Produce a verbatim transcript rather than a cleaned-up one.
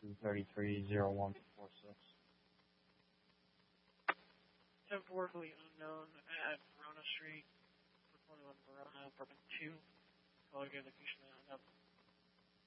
two three three, zero one four six. ten four for the unknown at Verona Street, twenty-one Verona, apartment two. Caller, give location.